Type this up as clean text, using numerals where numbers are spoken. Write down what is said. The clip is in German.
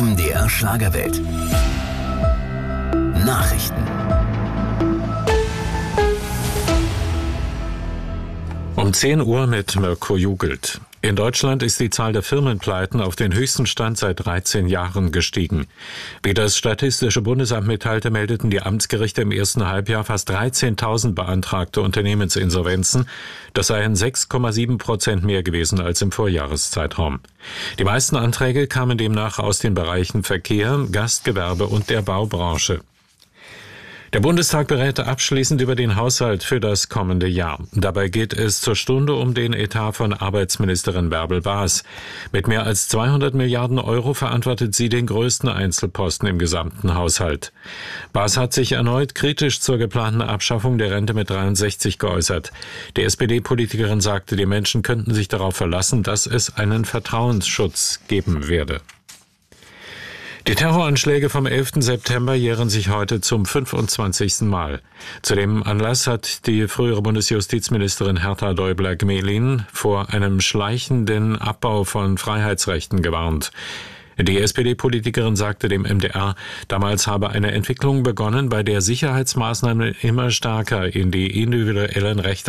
MDR Schlagerwelt. Nachrichten. Um 10 Uhr mit Mirko Jugelt. In Deutschland ist die Zahl der Firmenpleiten auf den höchsten Stand seit 13 Jahren gestiegen. Wie das Statistische Bundesamt mitteilte, meldeten die Amtsgerichte im ersten Halbjahr fast 13.000 beantragte Unternehmensinsolvenzen. Das seien 6,7% mehr gewesen als im Vorjahreszeitraum. Die meisten Anträge kamen demnach aus den Bereichen Verkehr, Gastgewerbe und der Baubranche. Der Bundestag berät abschließend über den Haushalt für das kommende Jahr. Dabei geht es zur Stunde um den Etat von Arbeitsministerin Bärbel Baas. Mit mehr als 200 Milliarden Euro verantwortet sie den größten Einzelposten im gesamten Haushalt. Baas hat sich erneut kritisch zur geplanten Abschaffung der Rente mit 63 geäußert. Die SPD-Politikerin sagte, die Menschen könnten sich darauf verlassen, dass es einen Vertrauensschutz geben werde. Die Terroranschläge vom 11. September jähren sich heute zum 25. Mal. Zu dem Anlass hat die frühere Bundesjustizministerin Herta Däubler-Gmelin vor einem schleichenden Abbau von Freiheitsrechten gewarnt. Die SPD-Politikerin sagte dem MDR, damals habe eine Entwicklung begonnen, bei der Sicherheitsmaßnahmen immer stärker in die individuellen Rechte